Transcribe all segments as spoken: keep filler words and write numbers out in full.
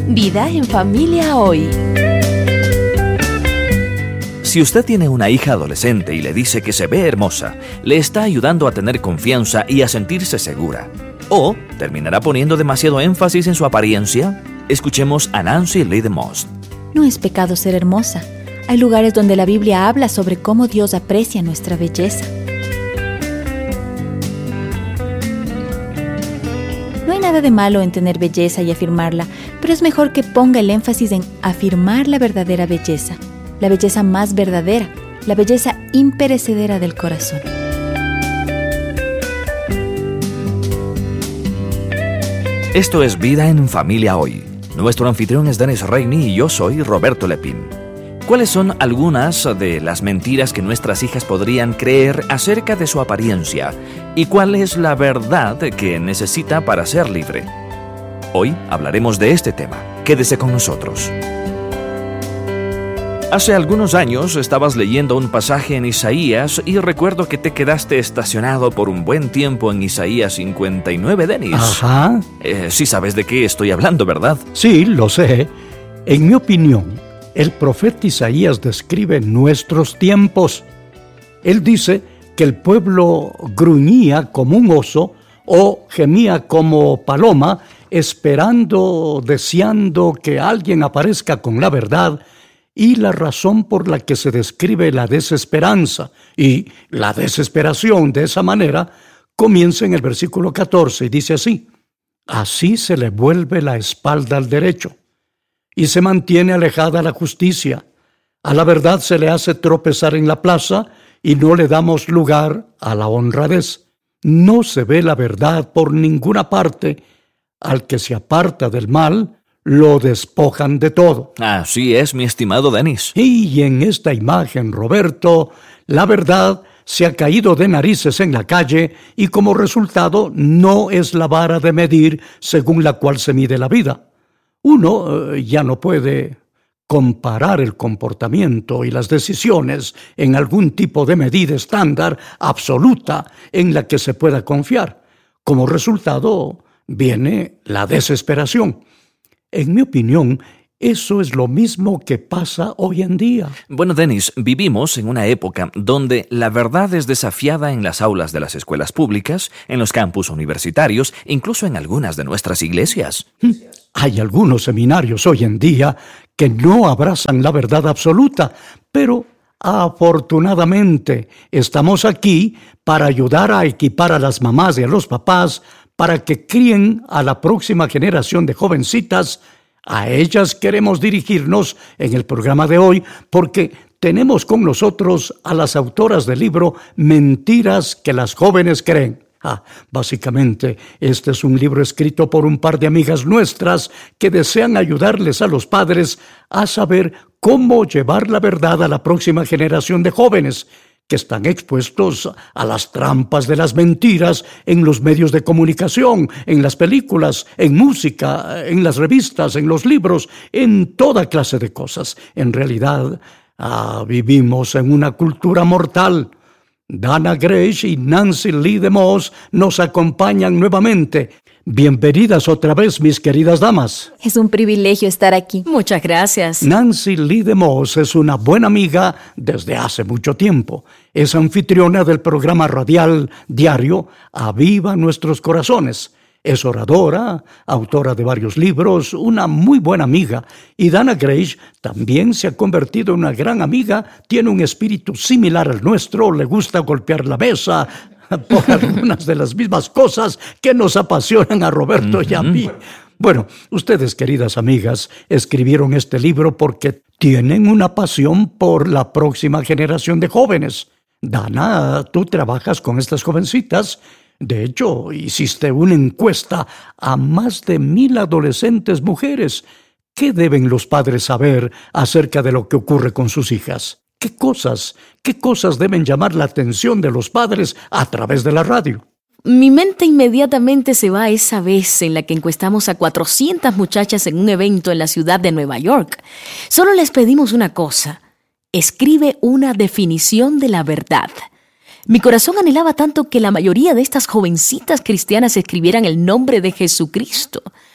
Vida en Familia Hoy. Si usted tiene una hija adolescente y le dice que se ve hermosa, le está ayudando a tener confianza y a sentirse segura. ¿O terminará poniendo demasiado énfasis en su apariencia? Escuchemos a Nancy Lee DeMoss. No es pecado ser hermosa. Hay lugares donde la Biblia habla sobre cómo Dios aprecia nuestra belleza. No hay nada de malo en tener belleza y afirmarla, pero es mejor que ponga el énfasis en afirmar la verdadera belleza, la belleza más verdadera, la belleza imperecedera del corazón. Esto es Vida en Familia Hoy. Nuestro anfitrión es Dennis Rainey y yo soy Roberto Lepín. ¿Cuáles son algunas de las mentiras que nuestras hijas podrían creer acerca de su apariencia? ¿Y cuál es la verdad que necesita para ser libre? Hoy hablaremos de este tema. Quédese con nosotros. Hace algunos años estabas leyendo un pasaje en Isaías y recuerdo que te quedaste estacionado por un buen tiempo en Isaías cincuenta y nueve, Dennis. Ajá. Eh, sí sabes de qué estoy hablando, ¿verdad? Sí, lo sé. En mi opinión, el profeta Isaías describe nuestros tiempos. Él dice que el pueblo gruñía como un oso o gemía como paloma, esperando, deseando que alguien aparezca con la verdad, y la razón por la que se describe la desesperanza y la desesperación de esa manera comienza en el versículo catorce y dice así: así se le vuelve la espalda al derecho y se mantiene alejada la justicia. A la verdad se le hace tropezar en la plaza y no le damos lugar a la honradez. No se ve la verdad por ninguna parte. Al que se aparta del mal, lo despojan de todo. Así es, mi estimado Dennis. Y en esta imagen, Roberto, la verdad se ha caído de narices en la calle y como resultado no es la vara de medir según la cual se mide la vida. Uno eh, ya no puede comparar el comportamiento y las decisiones en algún tipo de medida estándar absoluta en la que se pueda confiar. Como resultado viene la desesperación. En mi opinión, eso es lo mismo que pasa hoy en día. Bueno, Dennis, vivimos en una época donde la verdad es desafiada en las aulas de las escuelas públicas, en los campus universitarios, incluso en algunas de nuestras iglesias. Hay algunos seminarios hoy en día que no abrazan la verdad absoluta, pero afortunadamente estamos aquí para ayudar a equipar a las mamás y a los papás para que críen a la próxima generación de jovencitas. A ellas queremos dirigirnos en el programa de hoy porque tenemos con nosotros a las autoras del libro Mentiras que las jóvenes creen. Ah, básicamente, este es un libro escrito por un par de amigas nuestras que desean ayudarles a los padres a saber cómo llevar la verdad a la próxima generación de jóvenes que están expuestos a las trampas de las mentiras en los medios de comunicación, en las películas, en música, en las revistas, en los libros, en toda clase de cosas. En realidad, ah, vivimos en una cultura mortal. Dana Grace y Nancy Lee DeMoss nos acompañan nuevamente. Bienvenidas otra vez, mis queridas damas. Es un privilegio estar aquí. Muchas gracias. Nancy Lee DeMoss es una buena amiga desde hace mucho tiempo. Es anfitriona del programa radial diario Aviva Nuestros Corazones. Es oradora, autora de varios libros, una muy buena amiga. Y Dana Grace también se ha convertido en una gran amiga, tiene un espíritu similar al nuestro, le gusta golpear la mesa por algunas de las mismas cosas que nos apasionan a Roberto y a mí. Bueno, ustedes, queridas amigas, escribieron este libro porque tienen una pasión por la próxima generación de jóvenes. Dana, tú trabajas con estas jovencitas. De hecho, hiciste una encuesta a más de mil adolescentes mujeres. ¿Qué deben los padres saber acerca de lo que ocurre con sus hijas? ¿Qué cosas, qué cosas deben llamar la atención de los padres a través de la radio? Mi mente inmediatamente se va a esa vez en la que encuestamos a cuatrocientas muchachas en un evento en la ciudad de Nueva York. Solo les pedimos una cosa: escribe una definición de la verdad. Mi corazón anhelaba tanto que la mayoría de estas jovencitas cristianas escribieran el nombre de Jesucristo.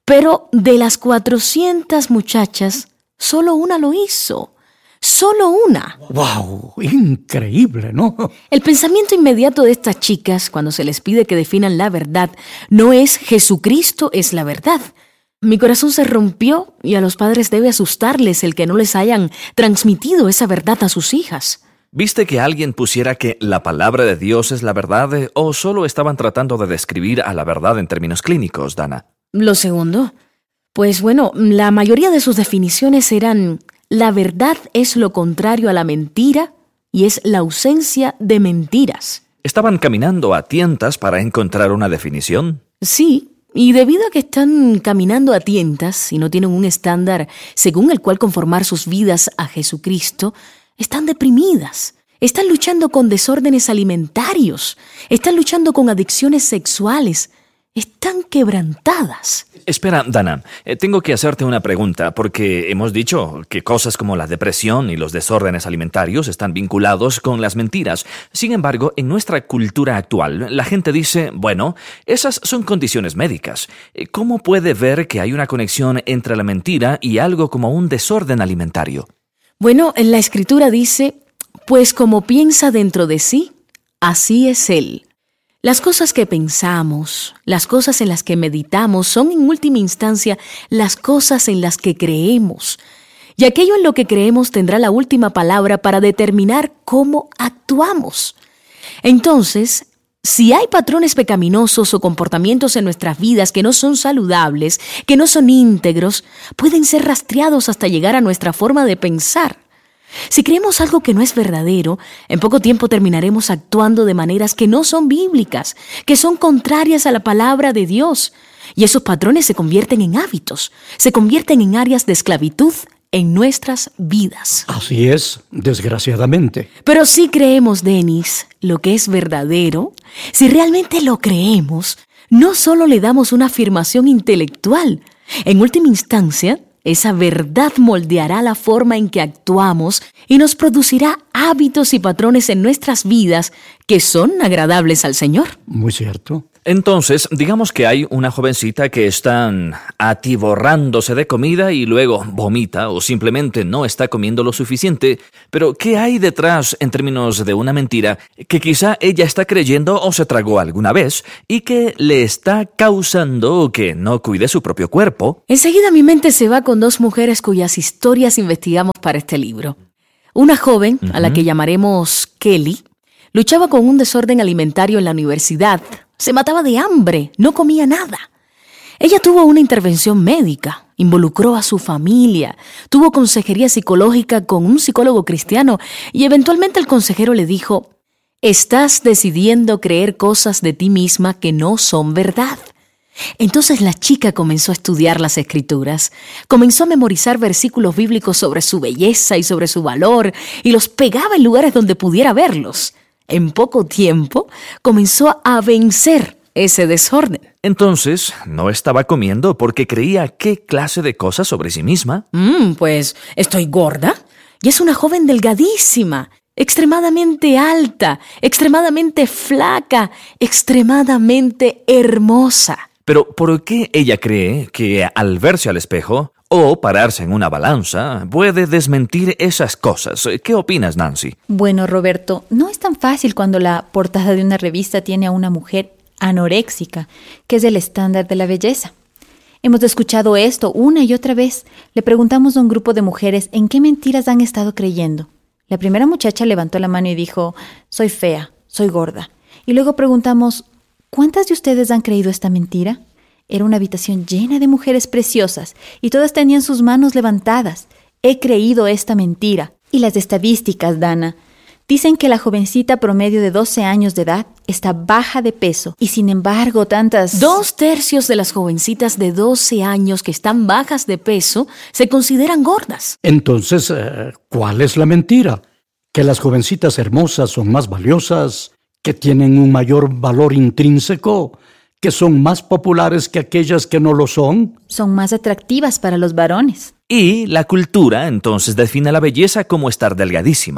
Pero de las cuatrocientas muchachas, solo una lo hizo. Solo una. ¡Wow! Increíble, ¿no? El pensamiento inmediato de estas chicas, cuando se les pide que definan la verdad, no es Jesucristo es la verdad. Mi corazón se rompió y a los padres debe asustarles el que no les hayan transmitido esa verdad a sus hijas. ¿Viste que alguien pusiera que la palabra de Dios es la verdad eh, o solo estaban tratando de describir a la verdad en términos clínicos, Dana? Lo segundo. Pues bueno, la mayoría de sus definiciones eran: la verdad es lo contrario a la mentira y es la ausencia de mentiras. ¿Estaban caminando a tientas para encontrar una definición? Sí. Y debido a que están caminando a tientas y no tienen un estándar según el cual conformar sus vidas a Jesucristo, están deprimidas, están luchando con desórdenes alimentarios, están luchando con adicciones sexuales, están quebrantadas. Espera, Dana, eh, tengo que hacerte una pregunta, porque hemos dicho que cosas como la depresión y los desórdenes alimentarios están vinculados con las mentiras. Sin embargo, en nuestra cultura actual, la gente dice, bueno, esas son condiciones médicas. ¿Cómo puede ver que hay una conexión entre la mentira y algo como un desorden alimentario? Bueno, la Escritura dice, pues como piensa dentro de sí, así es él. Las cosas que pensamos, las cosas en las que meditamos son en última instancia las cosas en las que creemos. Y aquello en lo que creemos tendrá la última palabra para determinar cómo actuamos. Entonces, si hay patrones pecaminosos o comportamientos en nuestras vidas que no son saludables, que no son íntegros, pueden ser rastreados hasta llegar a nuestra forma de pensar. Si creemos algo que no es verdadero, en poco tiempo terminaremos actuando de maneras que no son bíblicas, que son contrarias a la palabra de Dios. Y esos patrones se convierten en hábitos, se convierten en áreas de esclavitud en nuestras vidas. Así es, desgraciadamente. Pero si creemos, Denis, lo que es verdadero, si realmente lo creemos, no solo le damos una afirmación intelectual. En última instancia, esa verdad moldeará la forma en que actuamos y nos producirá hábitos y patrones en nuestras vidas que son agradables al Señor. Muy cierto. Entonces, digamos que hay una jovencita que está atiborrándose de comida y luego vomita o simplemente no está comiendo lo suficiente. Pero, ¿qué hay detrás en términos de una mentira que quizá ella está creyendo o se tragó alguna vez y que le está causando que no cuide su propio cuerpo? Enseguida mi mente se va con dos mujeres cuyas historias investigamos para este libro. Una joven, uh-huh. a la que llamaremos Kelly, luchaba con un desorden alimentario en la universidad. Se mataba de hambre, no comía nada. Ella tuvo una intervención médica, involucró a su familia, tuvo consejería psicológica con un psicólogo cristiano y eventualmente el consejero le dijo: estás decidiendo creer cosas de ti misma que no son verdad. Entonces la chica comenzó a estudiar las Escrituras, comenzó a memorizar versículos bíblicos sobre su belleza y sobre su valor y los pegaba en lugares donde pudiera verlos. En poco tiempo, comenzó a vencer ese desorden. Entonces, ¿no estaba comiendo porque creía qué clase de cosas sobre sí misma? Mm, pues, estoy gorda. Y es una joven delgadísima, extremadamente alta, extremadamente flaca, extremadamente hermosa. Pero, ¿por qué ella cree que al verse al espejo o pararse en una balanza puede desmentir esas cosas? ¿Qué opinas, Nancy? Bueno, Roberto, no es tan fácil cuando la portada de una revista tiene a una mujer anoréxica, que es el estándar de la belleza. Hemos escuchado esto una y otra vez. Le preguntamos a un grupo de mujeres en qué mentiras han estado creyendo. La primera muchacha levantó la mano y dijo: soy fea, soy gorda. Y luego preguntamos: ¿cuántas de ustedes han creído esta mentira? Era una habitación llena de mujeres preciosas y todas tenían sus manos levantadas. He creído esta mentira. Y las estadísticas, Dana, dicen que la jovencita promedio de doce años de edad está baja de peso y sin embargo tantas... Dos tercios de las jovencitas de doce años que están bajas de peso se consideran gordas. Entonces, eh, ¿cuál es la mentira? ¿Que las jovencitas hermosas son más valiosas? ¿Que tienen un mayor valor intrínseco? ¿Que son más populares que aquellas que no lo son? Son más atractivas para los varones. Y la cultura entonces define la belleza como estar delgadísima.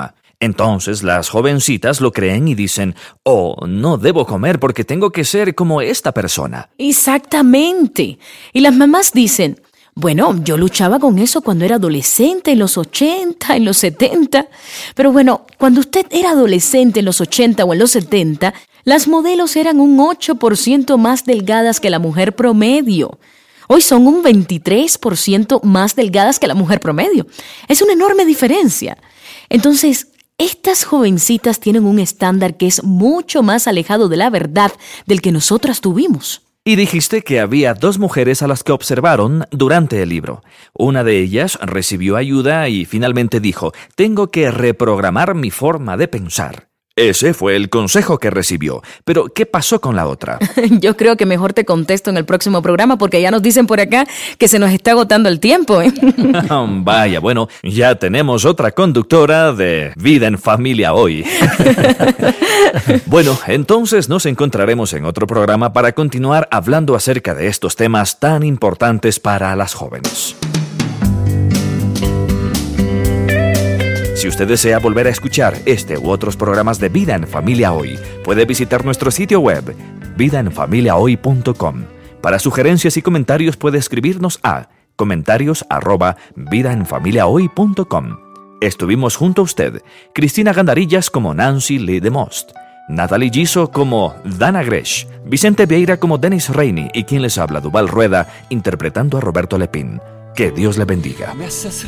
Entonces las jovencitas lo creen y dicen, oh, no debo comer porque tengo que ser como esta persona. Exactamente. Y las mamás dicen, bueno, yo luchaba con eso cuando era adolescente, en los ochenta, en los setenta. Pero bueno, cuando usted era adolescente en los ochenta o en los setenta, las modelos eran un ocho por ciento más delgadas que la mujer promedio. Hoy son un veintitrés por ciento más delgadas que la mujer promedio. Es una enorme diferencia. Entonces, estas jovencitas tienen un estándar que es mucho más alejado de la verdad del que nosotras tuvimos. Y dijiste que había dos mujeres a las que observaron durante el libro. Una de ellas recibió ayuda y finalmente dijo, tengo que reprogramar mi forma de pensar. Ese fue el consejo que recibió. Pero, ¿qué pasó con la otra? Yo creo que mejor te contesto en el próximo programa porque ya nos dicen por acá que se nos está agotando el tiempo, ¿eh? Vaya, bueno, ya tenemos otra conductora de Vida en Familia hoy. Bueno, entonces nos encontraremos en otro programa para continuar hablando acerca de estos temas tan importantes para las jóvenes. Si usted desea volver a escuchar este u otros programas de Vida en Familia Hoy, puede visitar nuestro sitio web, vida en familia hoy punto com. Para sugerencias y comentarios puede escribirnos a comentarios arroba vida en familia hoy punto com. Estuvimos junto a usted, Cristina Gandarillas como Nancy Lee DeMost, Natalie Giso como Dana Gresh, Vicente Vieira como Dennis Rainey y quien les habla, Duval Rueda, interpretando a Roberto Lepín. Que Dios le bendiga.